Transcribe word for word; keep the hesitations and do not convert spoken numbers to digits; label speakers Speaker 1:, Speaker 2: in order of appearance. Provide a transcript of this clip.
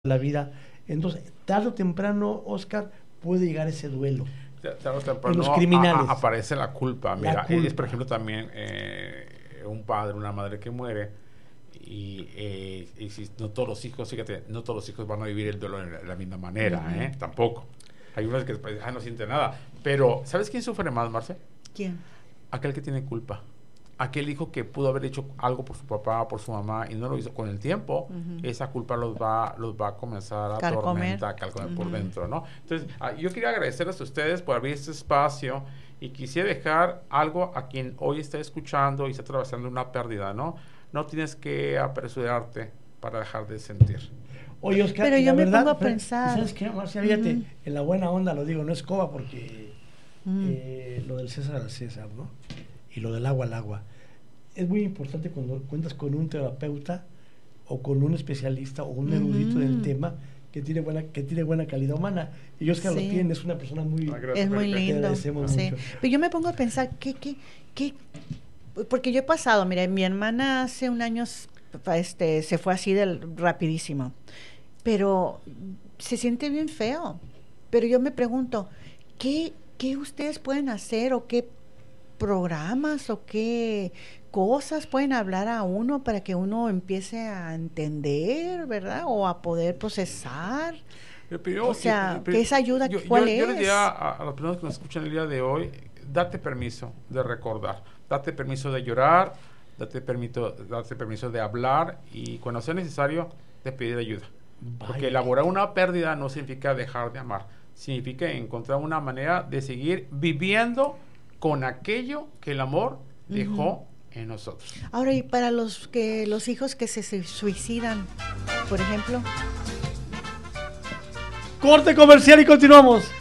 Speaker 1: la vida. Entonces, tarde o temprano, Oscar, puede llegar ese duelo.
Speaker 2: Tarde o temprano
Speaker 1: en los criminales.
Speaker 2: A, a, aparece la culpa. Mira,
Speaker 1: la culpa.
Speaker 2: Es, por ejemplo, también eh, un padre, una madre que muere y, eh, y si no todos los hijos, fíjate, no todos los hijos van a vivir el duelo de la, la misma manera, uh-huh. ¿eh? Tampoco. Hay unos que después ah, no sienten nada. Pero, ¿sabes quién sufre más, Marce?
Speaker 3: ¿Quién?
Speaker 2: Aquel que tiene culpa. Aquel hijo que pudo haber hecho algo por su papá, por su mamá y no lo hizo con el tiempo, uh-huh. esa culpa los va, los va a comenzar a atormentar, calcomer uh-huh. por dentro, ¿no? Entonces, uh, yo quería agradecerles a ustedes por abrir este espacio y quisiera dejar algo a quien hoy está escuchando y está atravesando una pérdida, ¿no? No tienes que apresurarte para dejar de sentir.
Speaker 1: Oye, Oscar,
Speaker 3: pero yo me
Speaker 1: verdad,
Speaker 3: pongo a
Speaker 1: pero,
Speaker 3: pensar.
Speaker 1: ¿sabes qué, Marcia? Fíjate, uh-huh. en la buena onda lo digo, no es coba porque uh-huh. eh, lo del César al César, ¿no? Y lo del agua al agua. Es muy importante cuando cuentas con un terapeuta o con un especialista o un erudito uh-huh. del tema que tiene buena que tiene buena calidad humana. Y Oscar sí. lo tiene, es una persona muy...
Speaker 3: Es muy lindo. Sí.
Speaker 1: Mucho.
Speaker 3: Pero yo me pongo a pensar, ¿qué, qué, qué? Porque yo he pasado, mira, mi hermana hace un año este, se fue así del, rapidísimo, pero se siente bien feo. Pero yo me pregunto, ¿qué, qué ustedes pueden hacer o qué programas o qué cosas pueden hablar a uno para que uno empiece a entender, ¿verdad? O a poder procesar.
Speaker 2: Pero,
Speaker 3: o sea,
Speaker 2: pero,
Speaker 3: ¿qué esa ayuda?
Speaker 2: Yo,
Speaker 3: ¿Cuál
Speaker 2: yo,
Speaker 3: es?
Speaker 2: Yo les diría a, a las personas que nos escuchan el día de hoy, date permiso de recordar, date permiso de llorar, date permiso, date permiso de hablar y cuando sea necesario, de pedir ayuda. Vaya. Porque elaborar una pérdida no significa dejar de amar, significa encontrar una manera de seguir viviendo con aquello que el amor uh-huh. dejó en nosotros.
Speaker 3: Ahora, y para los que los hijos que se, se suicidan, por ejemplo.
Speaker 1: Corte comercial y continuamos.